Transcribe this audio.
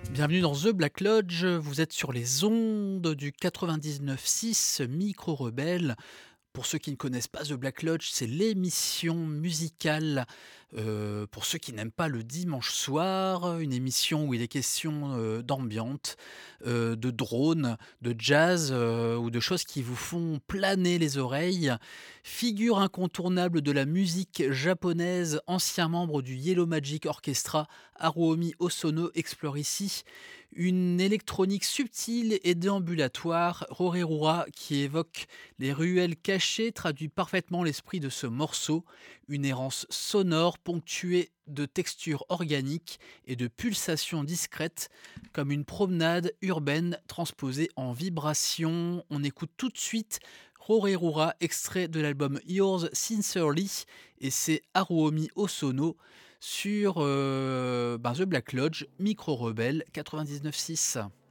Bienvenue dans The Black Lodge, vous êtes sur les ondes du 99.6 Micro Rebelle. Pour ceux qui ne connaissent pas The Black Lodge, c'est l'émission musicale, pour ceux qui n'aiment pas le dimanche soir, une émission où il est question, d'ambiance, de drones, de jazz, ou de choses qui vous font planer les oreilles. Figure incontournable de la musique japonaise, ancien membre du Yellow Magic Orchestra, Haruomi Hosono explore ici une électronique subtile et déambulatoire, Rorerura, qui évoque les ruelles cachées, traduit parfaitement l'esprit de ce morceau, une errance sonore ponctuée de textures organiques et de pulsations discrètes, comme une promenade urbaine transposée en vibration. On écoute tout de suite Rorerura, extrait de l'album Yours Sincerely, et c'est Haruomi Hosono sur The Black Lodge, Micro Rebelle 99.6.